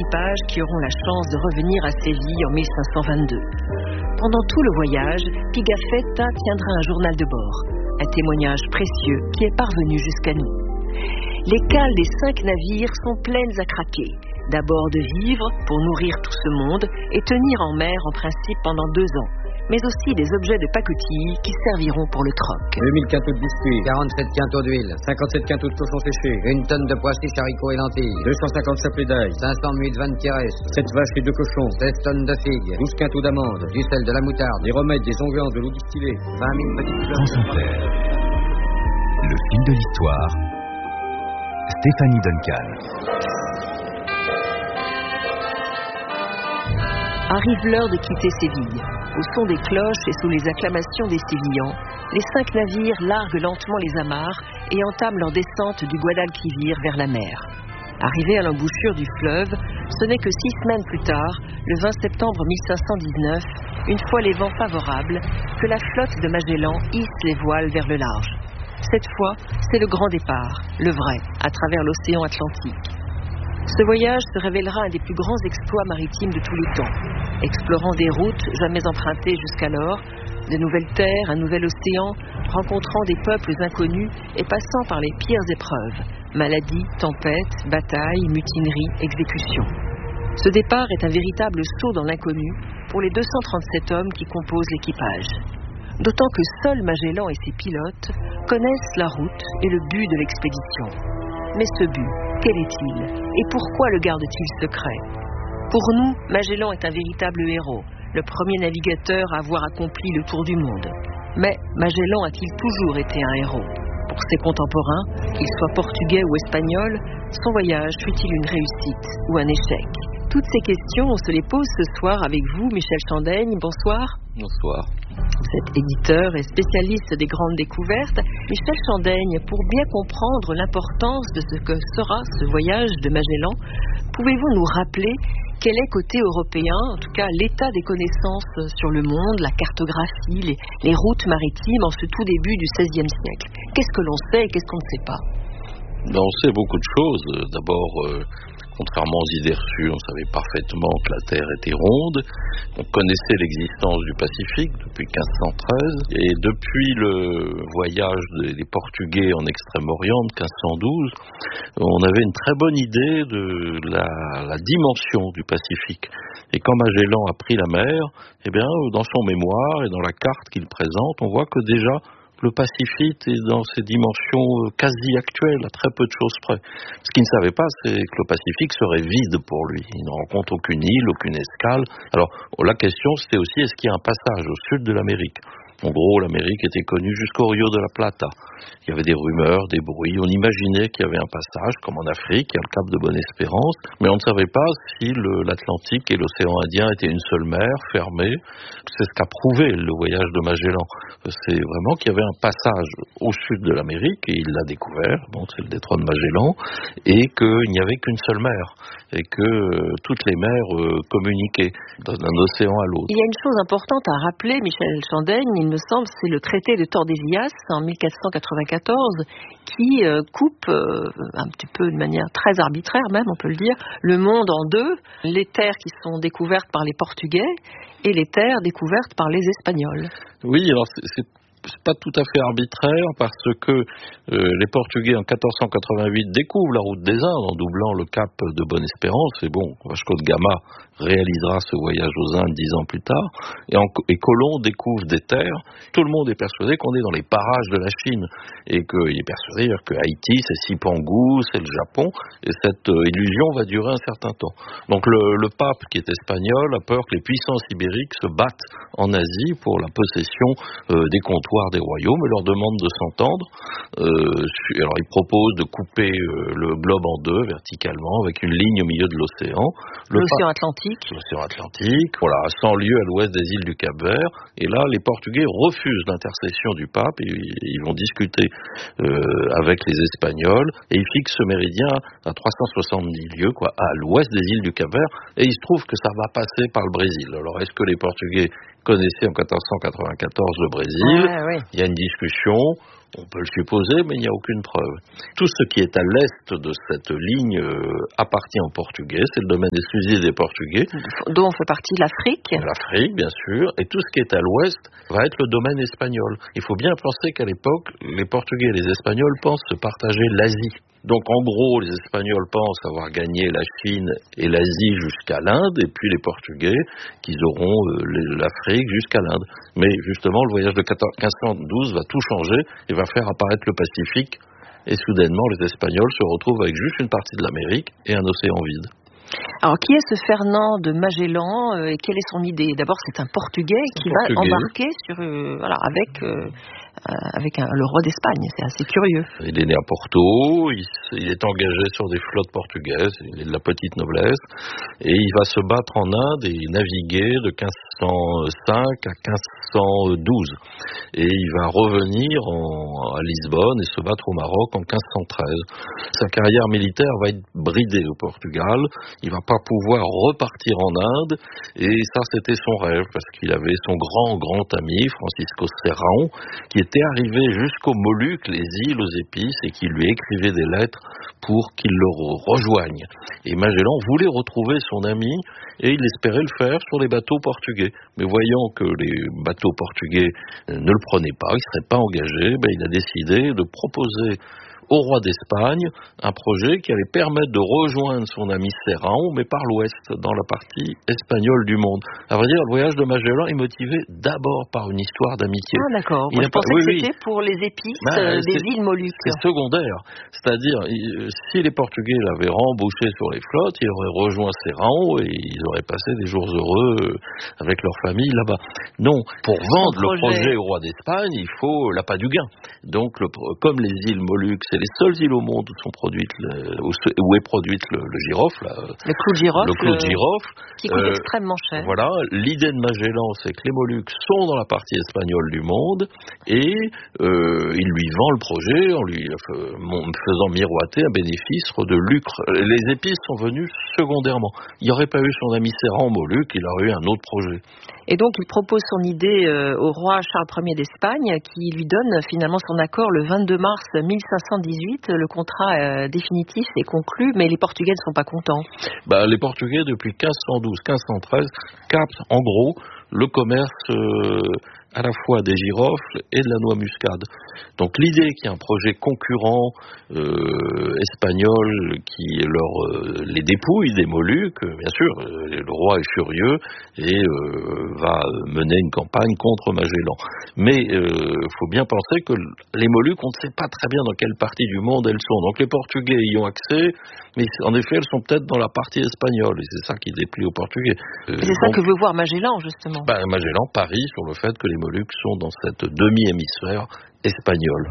équipages qui auront la chance de revenir à Séville en 1522. Pendant tout le voyage, Pigafetta tiendra un journal de bord, un témoignage précieux qui est parvenu jusqu'à nous. Les cales des 5 navires sont pleines à craquer. D'abord de vivres pour nourrir tout ce monde et tenir en mer en principe pendant 2 ans, mais aussi des objets de pacotille qui serviront pour le troc. 2000 quintaux de biscuits, 47 quintaux d'huile, 57 quintaux de cochon séché, 1 tonne de pois chiches, haricots et lentilles, 250 sapés d'ail, 500 muids de vanne Pires, 7 vaches et 2 cochons, 16 tonnes de figues, 12 quintaux d'amandes, du sel, de la moutarde, des remèdes, des onguents, de l'eau distillée, 20 000 petites fleurs. France Inter. Le fil de l'histoire. Stéphanie Duncan. Arrive l'heure de quitter Séville. Au son des cloches et sous les acclamations des Sévillans, les 5 navires larguent lentement les amarres et entament leur descente du Guadalquivir vers la mer. Arrivés à l'embouchure du fleuve, ce n'est que 6 semaines plus tard, le 20 septembre 1519, une fois les vents favorables, que la flotte de Magellan hisse les voiles vers le large. Cette fois, c'est le grand départ, le vrai, à travers l'océan Atlantique. Ce voyage se révélera un des plus grands exploits maritimes de tous les temps. Explorant des routes jamais empruntées jusqu'alors, de nouvelles terres, un nouvel océan, rencontrant des peuples inconnus et passant par les pires épreuves, maladies, tempêtes, batailles, mutineries, exécutions. Ce départ est un véritable saut dans l'inconnu pour les 237 hommes qui composent l'équipage. D'autant que seuls Magellan et ses pilotes connaissent la route et le but de l'expédition. Mais ce but, quel est-il? Et pourquoi le garde-t-il secret? Pour nous, Magellan est un véritable héros, le premier navigateur à avoir accompli le tour du monde. Mais Magellan a-t-il toujours été un héros? Pour ses contemporains, qu'ils soient portugais ou espagnols, son voyage fut-il une réussite ou un échec? Toutes ces questions, on se les pose ce soir avec vous, Michel Chandaigne. Bonsoir. Bonsoir. Vous êtes éditeur et spécialiste des grandes découvertes. Michel Chandaigne, pour bien comprendre l'importance de ce que sera ce voyage de Magellan, pouvez-vous nous rappeler quel est côté européen, en tout cas l'état des connaissances sur le monde, la cartographie, les routes maritimes en ce tout début du XVIe siècle? Qu'est-ce que l'on sait et qu'est-ce qu'on ne sait pas? On sait beaucoup de choses. D'abord, contrairement aux idées reçues, on savait parfaitement que la Terre était ronde. On connaissait l'existence du Pacifique depuis 1513. Et depuis le voyage des Portugais en Extrême-Orient de 1512, on avait une très bonne idée de la dimension du Pacifique. Et quand Magellan a pris la mer, eh bien, dans son mémoire et dans la carte qu'il présente, on voit que déjà le Pacifique est dans ses dimensions quasi actuelles, à très peu de choses près. Ce qu'il ne savait pas, c'est que le Pacifique serait vide pour lui. Il ne rencontre aucune île, aucune escale. Alors, la question, c'était aussi, est-ce qu'il y a un passage au sud de l'Amérique? En gros, l'Amérique était connue jusqu'au Rio de la Plata. Il y avait des rumeurs, des bruits. On imaginait qu'il y avait un passage, comme en Afrique, il y a le cap de Bonne-Espérance. Mais on ne savait pas si l'Atlantique et l'océan Indien étaient une seule mer, fermée. C'est ce qu'a prouvé le voyage de Magellan. C'est vraiment qu'il y avait un passage au sud de l'Amérique, et il l'a découvert, donc c'est le détroit de Magellan, et qu'il n'y avait qu'une seule mer, et que toutes les mers communiquaient d'un océan à l'autre. Il y a une chose importante à rappeler, Michel Chandaigne, il me semble, c'est le traité de Tordesillas en 1494 qui coupe un petit peu de manière très arbitraire même, on peut le dire, le monde en deux, les terres qui sont découvertes par les Portugais et les terres découvertes par les Espagnols. Oui, alors c'est pas tout à fait arbitraire parce que les Portugais en 1488 découvrent la route des Indes en doublant le cap de Bonne-Espérance, et bon, Vasco de Gama réalisera ce voyage aux Indes 10 ans plus tard, et Colomb découvre des terres. Tout le monde est persuadé qu'on est dans les parages de la Chine, et qu'il est persuadé que Haïti, c'est Cipangu, c'est le Japon, et cette illusion va durer un certain temps. Donc le pape, qui est espagnol, a peur que les puissances ibériques se battent en Asie pour la possession des comptoirs des royaumes, et leur demande de s'entendre. Alors il propose de couper le globe en deux, verticalement, avec une ligne au milieu de l'océan. L'océan Atlantique. L'océan Atlantique, voilà, à 100 lieues à l'ouest des îles du Cap-Vert. Et là, les Portugais refusent l'intercession du pape, et ils vont discuter avec les Espagnols, et ils fixent ce méridien à 370 lieues, à l'ouest des îles du Cap-Vert, et il se trouve que ça va passer par le Brésil. Alors, est-ce que les Portugais connaissaient en 1494 le Brésil? Oui. Il y a une discussion. On peut le supposer, mais il n'y a aucune preuve. Tout ce qui est à l'est de cette ligne appartient aux Portugais, c'est le domaine exclusif des Portugais. Dont fait partie l'Afrique. L'Afrique, bien sûr, et tout ce qui est à l'ouest va être le domaine espagnol. Il faut bien penser qu'à l'époque, les Portugais et les Espagnols pensent se partager l'Asie. Donc en gros, les Espagnols pensent avoir gagné la Chine et l'Asie jusqu'à l'Inde, et puis les Portugais qu'ils auront l'Afrique jusqu'à l'Inde. Mais justement, le voyage de 1512 va tout changer et va faire apparaître le Pacifique, et soudainement les Espagnols se retrouvent avec juste une partie de l'Amérique et un océan vide. Alors, qui est ce Fernand de Magellan et quelle est son idée? D'abord, c'est un Portugais qui va embarquer avec le roi d'Espagne. C'est assez curieux. Il est né à Porto, il est engagé sur des flottes portugaises, il est de la petite noblesse, et il va se battre en Inde et naviguer de 1505 à 1512. Et il va revenir à Lisbonne et se battre au Maroc en 1513. Sa carrière militaire va être bridée au Portugal, il va pas pouvoir repartir en Inde, et ça c'était son rêve, parce qu'il avait son grand ami, Francisco Serrão, qui était arrivé jusqu'aux Moluques, les îles aux épices, et qui lui écrivait des lettres pour qu'il le rejoigne. Et Magellan voulait retrouver son ami, et il espérait le faire sur les bateaux portugais. Mais voyant que les bateaux portugais ne le prenaient pas, ils ne seraient pas engagés, il a décidé de proposer au roi d'Espagne un projet qui allait permettre de rejoindre son ami Serrão, mais par l'ouest, dans la partie espagnole du monde. À vrai dire, le voyage de Magellan est motivé d'abord par une histoire d'amitié. Ah d'accord, je pensais que c'était pour les épices des îles Moluques. C'est secondaire, c'est-à-dire, si les Portugais l'avaient rembauché sur les flottes, ils auraient rejoint Serrão et ils auraient passé des jours heureux avec leur famille là-bas. Non, pour vendre le projet au roi d'Espagne, il faut l'appât du gain. Donc, comme les îles Moluques, c'est les seules îles au monde où est produite le girofle. Le clou de girofle. Qui coûte extrêmement cher. Voilà. L'idée de Magellan, c'est que les Moluques sont dans la partie espagnole du monde et il lui vend le projet en lui faisant miroiter un bénéfice de lucre. Les épices sont venues secondairement. Il n'y aurait pas eu son ami Serrão Moluques, il aurait eu un autre projet. Et donc, il propose son idée au roi Charles Ier d'Espagne, qui lui donne finalement son accord le 22 mars 1518. Le contrat définitif est conclu, mais les Portugais ne sont pas contents. Les Portugais, depuis 1512-1513, captent en gros le commerce à la fois des girofles et de la noix muscade. Donc l'idée qu'il y ait un projet concurrent espagnol qui les dépouille des Moluques, bien sûr, le roi est furieux et va mener une campagne contre Magellan. Mais faut bien penser que les Moluques, on ne sait pas très bien dans quelle partie du monde elles sont. Donc les Portugais y ont accès, mais en effet elles sont peut-être dans la partie espagnole et c'est ça qui déplie aux Portugais. C'est ça que veut voir Magellan justement. Magellan parie sur le fait que les Moluques sont dans cette demi-hémisphère espagnol.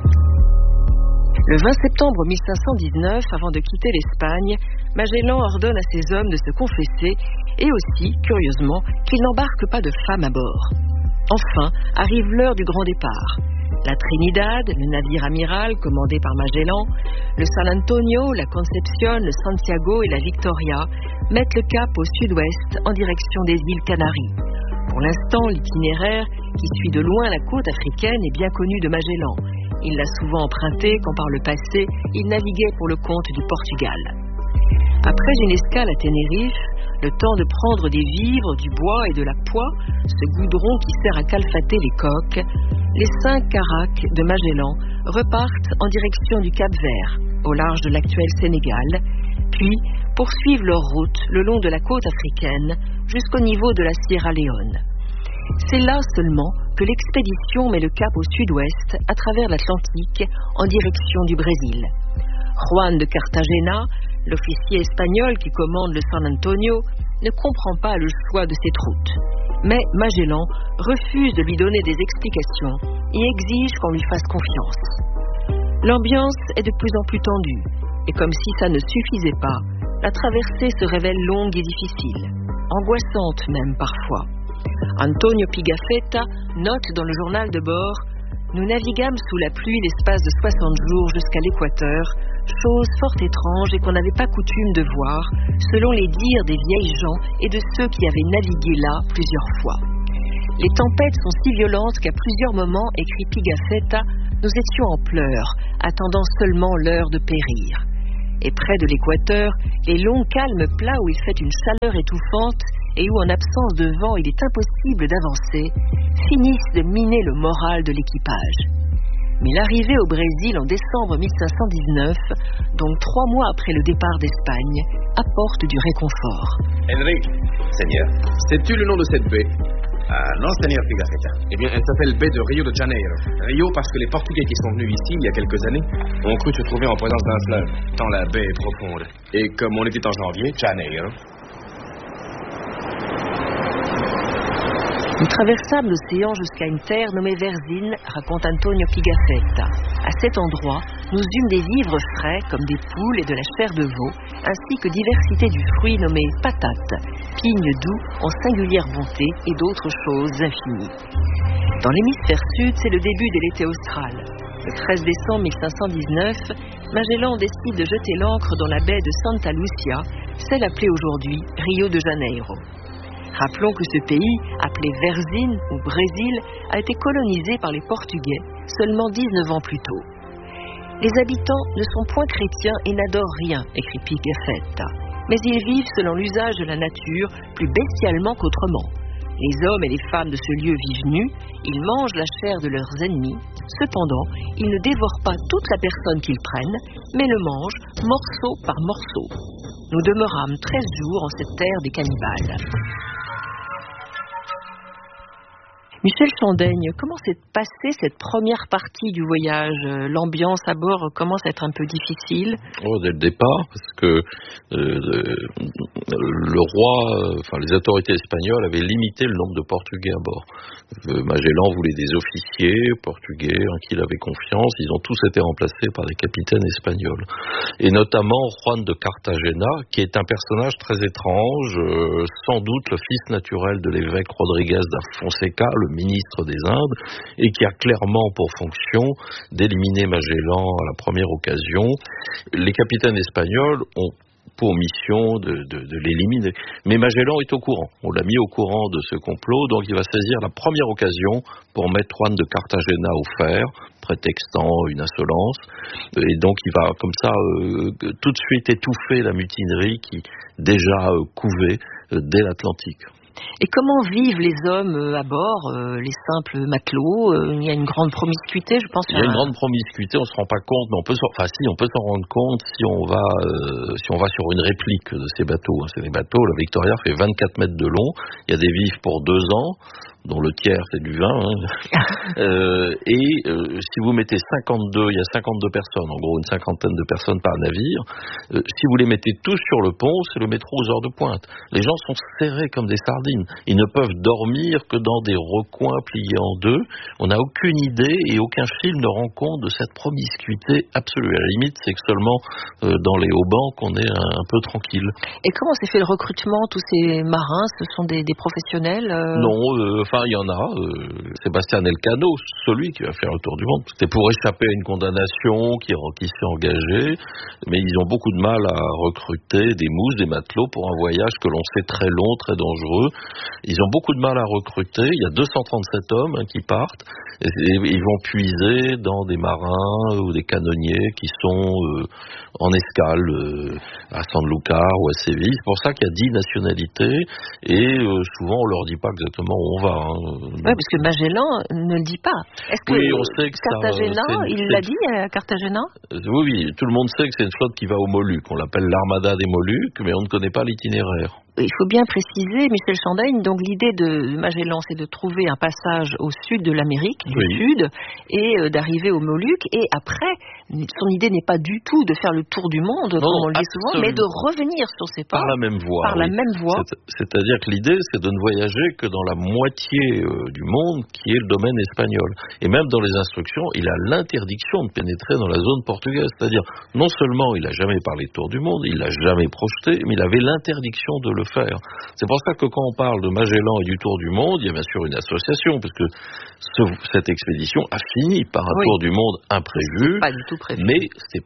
Le 20 septembre 1519, avant de quitter l'Espagne, Magellan ordonne à ses hommes de se confesser et aussi, curieusement, qu'ils n'embarquent pas de femmes à bord. Enfin, arrive l'heure du grand départ. La Trinidad, le navire amiral commandé par Magellan, le San Antonio, la Concepción, le Santiago et la Victoria mettent le cap au sud-ouest en direction des îles Canaries. Pour l'instant, l'itinéraire, qui suit de loin la côte africaine, est bien connu de Magellan. Il l'a souvent emprunté quand par le passé, il naviguait pour le compte du Portugal. Après une escale à Tenerife, le temps de prendre des vivres, du bois et de la poix, ce goudron qui sert à calfater les coques, les 5 caracs de Magellan repartent en direction du Cap Vert, au large de l'actuel Sénégal, puis poursuivent leur route le long de la côte africaine jusqu'au niveau de la Sierra Leone. C'est là seulement que l'expédition met le cap au sud-ouest à travers l'Atlantique en direction du Brésil. Juan de Cartagena, l'officier espagnol qui commande le San Antonio, ne comprend pas le choix de cette route. Mais Magellan refuse de lui donner des explications et exige qu'on lui fasse confiance. L'ambiance est de plus en plus tendue, et comme si ça ne suffisait pas, la traversée se révèle longue et difficile, angoissante même parfois. Antonio Pigafetta note dans le journal de bord: « Nous naviguâmes sous la pluie l'espace de 60 jours jusqu'à l'équateur, chose fort étrange et qu'on n'avait pas coutume de voir, selon les dires des vieilles gens et de ceux qui avaient navigué là plusieurs fois. Les tempêtes sont si violentes qu'à plusieurs moments, écrit Pigafetta, nous étions en pleurs, attendant seulement l'heure de périr. Et près de l'équateur, les longs calmes plats où il fait une chaleur étouffante et où en absence de vent il est impossible d'avancer, finissent de miner le moral de l'équipage. Mais l'arrivée au Brésil en décembre 1519, donc 3 mois après le départ d'Espagne, apporte du réconfort. Enrique, Seigneur, sais-tu le nom de cette baie? Ah non, Seigneur Pigafetta. Eh bien, elle s'appelle baie de Rio de Janeiro. Rio parce que les Portugais qui sont venus ici il y a quelques années ont cru se trouver en présence d'un fleuve, tant la baie est profonde. Et comme on était en janvier, Janeiro. Nous traversâmes l'océan jusqu'à une terre nommée Verzinho, raconte Antonio Pigafetta. À cet endroit, nous eûmes des vivres frais comme des poules et de la chair de veau, ainsi que diversité du fruit nommé patate, pigne doux en singulière bonté et d'autres choses infinies. Dans l'hémisphère sud, c'est le début de l'été austral. Le 13 décembre 1519, Magellan décide de jeter l'ancre dans la baie de Santa Lucia, celle appelée aujourd'hui Rio de Janeiro. Rappelons que ce pays, appelé Verzinho ou Brésil, a été colonisé par les Portugais seulement 19 ans plus tôt. Les habitants ne sont point chrétiens et n'adorent rien, écrit Pigafetta, mais ils vivent selon l'usage de la nature plus bestialement qu'autrement. Les hommes et les femmes de ce lieu vivent nus, ils mangent la chair de leurs ennemis, cependant, ils ne dévorent pas toute la personne qu'ils prennent, mais le mangent morceau par morceau. Nous demeurâmes 13 jours en cette terre des cannibales. Michel Chandaigne, comment s'est passée cette première partie du voyage? L'ambiance à bord commence à être un peu difficile. Dès le départ, parce que le roi, les autorités espagnoles avaient limité le nombre de Portugais à bord. Magellan voulait des officiers portugais en qui il avait confiance. Ils ont tous été remplacés par des capitaines espagnols. Et notamment Juan de Cartagena, qui est un personnage très étrange, sans doute le fils naturel de l'évêque Rodriguez da Fonseca, le ministre des Indes, et qui a clairement pour fonction d'éliminer Magellan à la première occasion. Les capitaines espagnols ont pour mission de l'éliminer. Mais Magellan est au courant. On l'a mis au courant de ce complot, donc il va saisir la première occasion pour mettre Juan de Cartagena au fer, prétextant une insolence. Et donc il va comme ça tout de suite étouffer la mutinerie qui déjà couvait dès l'Atlantique. Et comment vivent les hommes à bord, les simples matelots? Il y a une grande promiscuité, je pense. Il y a une grande promiscuité, on se rend pas compte, mais on peut s'en rendre compte si on va sur une réplique de ces bateaux. C'est des bateaux, la Victoria fait 24 mètres de long, il y a des vivres pour 2 ans, dont le tiers c'est du vin, si vous mettez 52, il y a 52 personnes, en gros une cinquantaine de personnes par navire, si vous les mettez tous sur le pont, c'est le métro aux heures de pointe. Les gens sont serrés comme des sardines, ils ne peuvent dormir que dans des recoins pliés en deux. On n'a aucune idée et aucun film ne rend compte de cette promiscuité absolue. À la limite, c'est que seulement dans les haubans qu'on est un peu tranquille. Et comment s'est fait le recrutement? Tous ces marins, ce sont des professionnels? Non, il y en a. Sébastien Elcano, celui qui va faire le tour du monde, c'était pour échapper à une condamnation qui s'est engagé, mais ils ont beaucoup de mal à recruter des mousses, des matelots pour un voyage que l'on sait très long, très dangereux. Ils ont beaucoup de mal à recruter. Il y a 237 hommes qui partent et ils vont puiser dans des marins ou des canonniers qui sont en escale à Sanlúcar ou à Séville. C'est pour ça qu'il y a 10 nationalités et souvent on leur dit pas exactement où on va. Oui, parce que Magellan ne le dit pas. Est-ce que on sait que Cartagena, il l'a dit à Cartagena? Oui, tout le monde sait que c'est une flotte qui va aux Moluques. On l'appelle l'Armada des Moluques, mais on ne connaît pas l'itinéraire. Il faut bien préciser, Michel Chandaigne, donc l'idée de Magellan, c'est de trouver un passage au sud de l'Amérique, du sud, et d'arriver aux Moluques. Et après, son idée n'est pas du tout de faire le tour du monde, comme on le dit souvent, mais de revenir sur ses pas. Par la même voie. Par la même voie. C'est-à-dire que l'idée, c'est de ne voyager que dans la moitié du monde qui est le domaine espagnol. Et même dans les instructions, il a l'interdiction de pénétrer dans la zone portugaise. C'est-à-dire, non seulement il n'a jamais parlé de tour du monde, il l'a jamais projeté, mais il avait l'interdiction de le faire. C'est pour ça que quand on parle de Magellan et du tour du monde, il y a bien sûr une association, parce que cette expédition a fini par un tour du monde imprévu, pas du tout prévu. mais c'est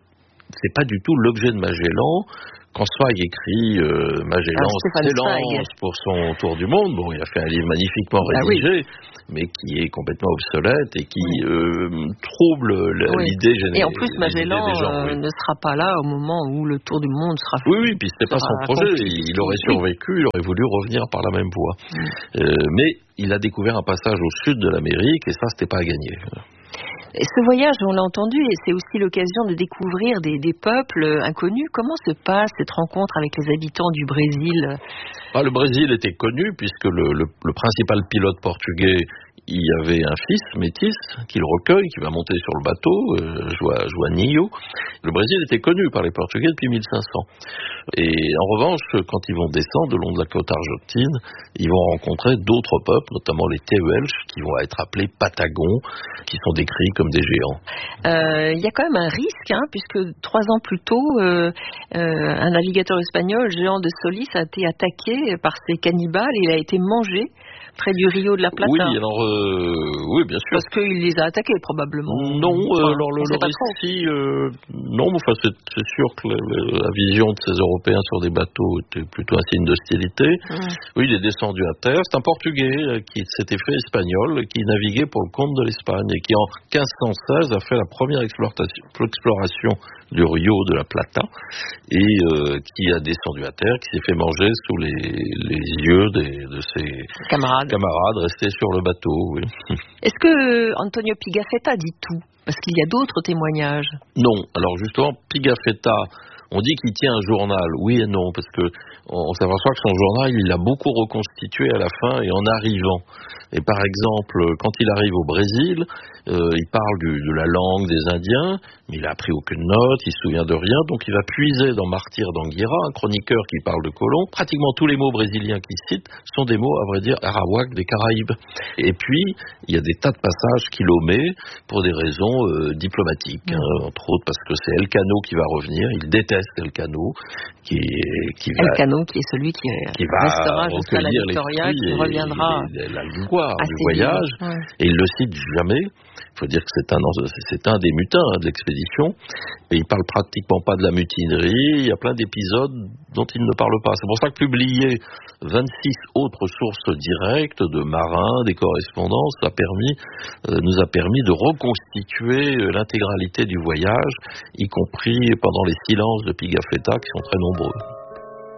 c'est pas du tout l'objet de Magellan. Quand Zweig écrit Magellan s'élance pour son tour du monde, bon, il a fait un livre magnifiquement rédigé, mais qui est complètement obsolète et qui trouble l'idée générale. Et en plus, Magellan ne sera pas là au moment où le tour du monde sera fait. Oui, puis c'était pas son projet. Il aurait survécu, il aurait voulu revenir par la même voie. Mais il a découvert un passage au sud de l'Amérique et ça, c'était pas à gagner. Et ce voyage, on l'a entendu, et c'est aussi l'occasion de découvrir des peuples inconnus. Comment se passe cette rencontre avec les habitants du Brésil ? Le Brésil était connu puisque le principal pilote portugais, il y avait un fils métis qui le recueille, qui va monter sur le bateau, Joaninho. Le Brésil était connu par les Portugais depuis 1500. Et en revanche, quand ils vont descendre le long de la côte argentine, ils vont rencontrer d'autres peuples, notamment les Tehuelches, qui vont être appelés Patagons, qui sont décrits comme des géants. Il y a quand même un risque, puisque 3 ans plus tôt, un navigateur espagnol, Jean de Solis, a été attaqué par ces cannibales. Il a été mangé près du Rio de la Plata. Oui, alors, oui, bien sûr. Parce qu'il les a attaqués, probablement. Non, alors le récit, non, enfin, c'est sûr que la vision de ces Européens sur des bateaux était plutôt un signe d'hostilité. Oui, il est descendu à terre. C'est un Portugais qui s'était fait espagnol, qui naviguait pour le compte de l'Espagne et qui, en 1516, a fait la première exploration du Rio de la Plata et qui a descendu à terre, qui s'est fait manger sous les yeux de ses camarades restés sur le bateau. Oui. Est-ce que Antonio Pigafetta dit tout ? Parce qu'il y a d'autres témoignages. Non, alors justement, Pigafetta, on dit qu'il tient un journal, oui et non, parce que on s'aperçoit que son journal, il l'a beaucoup reconstitué à la fin et en arrivant. Et par exemple, quand il arrive au Brésil, il parle de la langue des Indiens, mais il n'a appris aucune note, il se souvient de rien, donc il va puiser dans Martyr d'Anguira, un chroniqueur qui parle de colons. Pratiquement tous les mots brésiliens qu'il cite sont des mots, à vrai dire, arawak des Caraïbes. Et puis, il y a des tas de passages qu'il omet pour des raisons diplomatiques, entre autres parce que c'est Elcano qui va revenir, il déteste Elcano, qui est celui qui restera jusqu'à la Victoria, qui reviendra la gloire du voyage, et il le cite jamais. Il faut dire que c'est un des mutins de l'expédition, et il parle pratiquement pas de la mutinerie. Il y a plein d'épisodes dont il ne parle pas. C'est pour ça que publier 26 autres sources directes de marins, des correspondances, nous a permis de reconstituer l'intégralité du voyage, y compris pendant les silences de Pigafetta qui sont très nombreux.